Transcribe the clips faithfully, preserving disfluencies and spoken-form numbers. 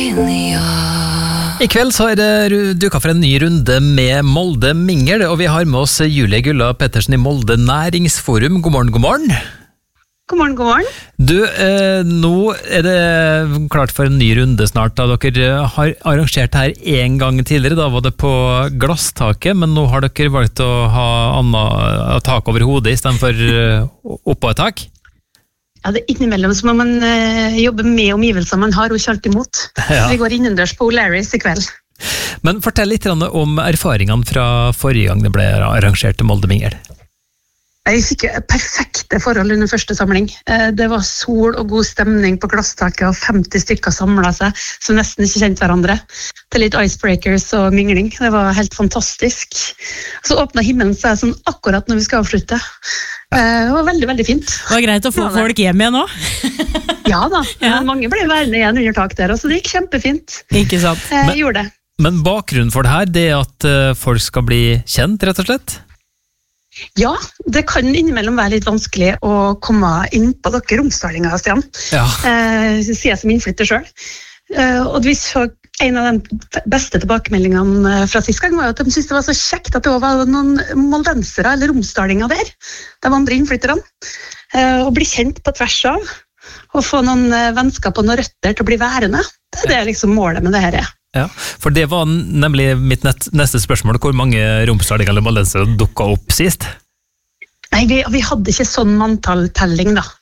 I kveld så er det duket for en ny runde med Molde Mingel, og vi har med oss Julie Gulla Pettersen i Molde Næringsforum. God morgen, god morgen. God morgen, god morgen. Du, eh, nå er det klart for en ny runde snart, da dere har arrangert her en gang tidligere. Da var det på glasstaket, men nå har dere valgt å ha annet tak over hodet i stedet for oppå et tak. Ja, det er innimellom så må man uh, jobbe med omgivelser man har, og ikke alltid imot. Ja. Vi går innendørs på O'Larry's i kveld. Men fortell litt om erfaringene fra forrige gang det ble arrangert til Molde Mingel. Jeg fikk perfekte forhold under første samling. Det var sol og god stemning på glasstaket, og femti stykker samlet seg, som nesten ikke kjente hverandre. Til litt icebreakers og mingling. Det var helt fantastisk. Så åpnet himmelen seg sånn akkurat når vi skal avslutte. Det var veldig, veldig fint. Det var greit å få ja, folk hjem igjen nå. Ja da, ja. Mange ble værende igjen under tak der, så det gikk kjempefint. Ikke sant. Jeg men, gjorde det. Men bakgrunnen for det her, det er at folk skal bli kjent, rett og slett? Ja, det kan innimellom være litt vanskelig å komme inn på dere romsdalinger, Stian. Ja. Eh, sier jeg som innflytter selv. Eh, og vi så en av de beste tilbakemeldingene fra sist gang var at de syntes det var så kjekt at det var noen moldensere eller romsdalinger der, de andre innflytterne. Eh, å bli kjent på tvers av, og få noen vennskap og noen røtter til å bli værende. Det er det liksom målet med det her er. Ja, for det var nemlig mitt neste spørsmål. Hvor mange romsdalinger eller moldensere dukket opp sist? Nei, vi, vi hadde ikke sånn manntalltelling da.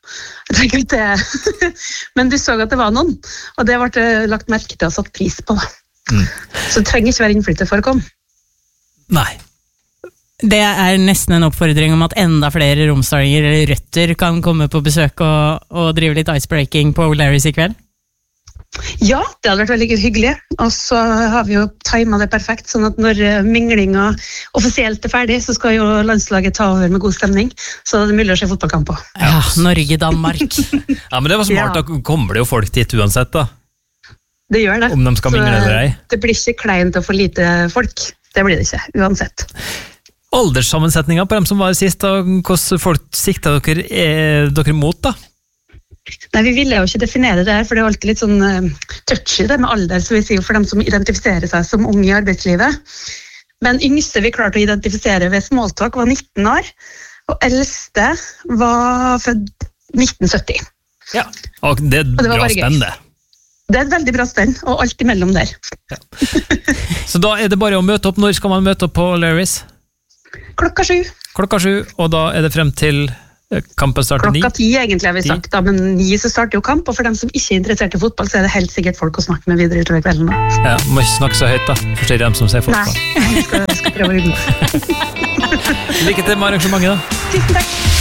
Det. Men du så at det var noen, og det ble lagt merke til og satt pris på. Da. Mm. Så det trenger ikke være innflyttet for å komme. Nei. Det er nesten en oppfordring om at enda flere romsdalinger eller røtter kan komme på besøk og, og drive litt icebreaking på O'Larry's i kveld. Ja, det hadde vært veldig hyggelig, og så har vi jo timet det perfekt, sånn at når minglinga offisielt er ferdig, så skal jo landslaget ta over med god stemning, så det er mulig å se fotballkamp på. Ja, Norge-Danmark. Ja, men det var smart, ja. Da kommer det jo folk dit uansett da. Det gjør det. Om de skal mingle eller ei. Det blir ikke kleint å få lite folk, det blir det ikke, uansett. Alderssammensetningen på dem som var sist, da, hvordan folk sikter dere, er dere mot da? Nei, vi ville jo ikke definere det her, for det er alltid litt sånn uh, touchy det med alder, så vi sier for dem som identifiserer seg som unge i arbeidslivet. Men yngste vi klarte å identifisere ved smalltalk var nitten år, og eldste var født nitten sytti. Ja, og det er og det bra spennende. Det er et veldig bra spenn, og alt imellom der. Ja. Så da er det bare å møte opp. Når skal man møte opp på O'Larry's? Klokka sju. Klokka sju, og da er det frem til... Kampen starter ni? Klokka ti egentlig har vi sagt, da, men ni så starter jo kamp, og for dem som ikke er interessert i fotball, så er det helt sikkert folk å snakke med videre utover kvelden. Ja, må ikke snakke så høyt da, forstår dem som ser fotball. Nei, jeg skal, skal prøve å rydde. Lykke til med arrangementet da. Tusen takk.